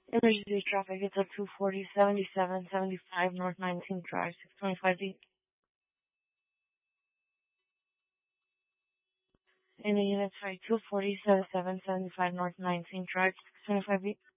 Emergency traffic, it's at 240, 77, 75 North 19th Drive, 625 feet. In the unit, sorry, 240, 77, 75 North 19th Drive, 625 feet.